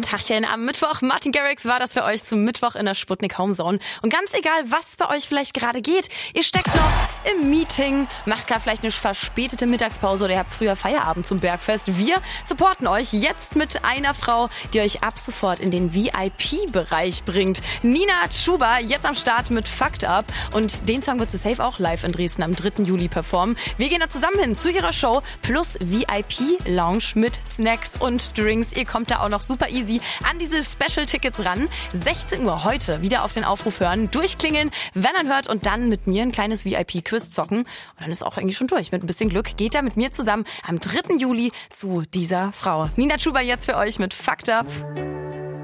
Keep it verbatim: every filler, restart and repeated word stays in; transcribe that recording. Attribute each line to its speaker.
Speaker 1: Tachchen am Mittwoch. Martin Garrix war das für euch zum Mittwoch in der Sputnik Homezone. Und ganz egal, was bei euch vielleicht gerade geht, ihr steckt noch im Meeting, macht gerade vielleicht eine verspätete Mittagspause oder ihr habt früher Feierabend zum Bergfest. Wir supporten euch jetzt mit einer Frau, die euch ab sofort in den V I P-Bereich bringt. Nina Chuba, jetzt am Start mit Fucked Up. Und den Song wird sie safe auch live in Dresden am dritten Juli performen. Wir gehen da zusammen hin zu ihrer Show plus V I P-Lounge mit Snacks und Drinks. Ihr kommt da auch noch super easy an diese Special-Tickets ran. sechzehn Uhr heute wieder auf den Aufruf hören, durchklingeln, wenn man hört und dann mit mir ein kleines V I P-Quiz zocken. Und dann ist auch eigentlich schon durch. Mit ein bisschen Glück geht er mit mir zusammen am dritten Juli zu dieser Frau. Nina Chuba jetzt für euch mit Fucked Up.